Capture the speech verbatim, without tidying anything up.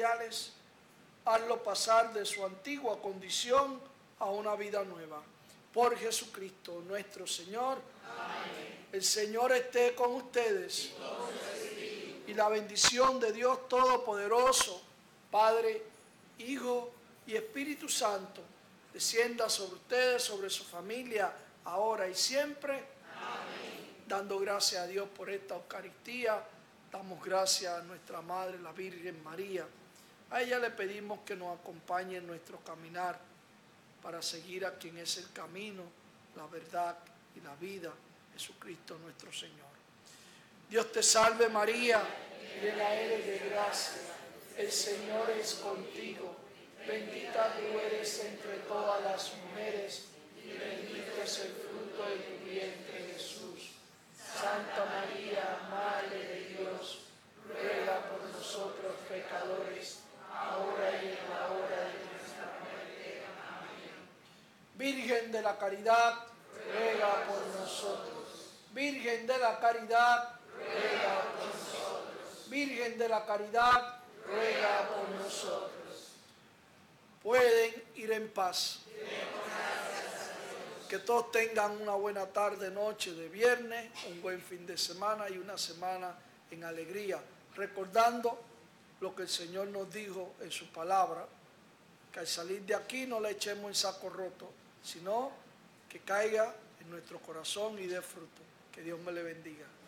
materiales, hazlo pasar de su antigua condición a una vida nueva. Por Jesucristo nuestro Señor. Amén. El Señor esté con ustedes. Y, y la bendición de Dios Todopoderoso, Padre, Hijo y Espíritu Santo, descienda sobre ustedes, sobre su familia, ahora y siempre. Amén. Dando gracias a Dios por esta Eucaristía, damos gracias a nuestra Madre, la Virgen María. A ella le pedimos que nos acompañe en nuestro caminar para seguir a quien es el camino, la verdad y la vida, Jesucristo nuestro Señor. Dios te salve María, llena eres de gracia, el Señor es contigo, bendita tú eres entre todas las mujeres, y bendito es el fruto de tu vientre Jesús. Santa María, Madre de Dios, ruega por nosotros pecadores, ahora y en la hora de nuestra muerte. Amén. Virgen de la Caridad, ruega por nosotros. Virgen de la Caridad, ruega por nosotros. Virgen de la Caridad, ruega por nosotros. Pueden ir en paz. Que todos tengan una buena tarde, noche de viernes, un buen fin de semana y una semana en alegría, recordando lo que el Señor nos dijo en su palabra, que al salir de aquí no le echemos en saco roto, sino que caiga en nuestro corazón y dé fruto. Que Dios me le bendiga.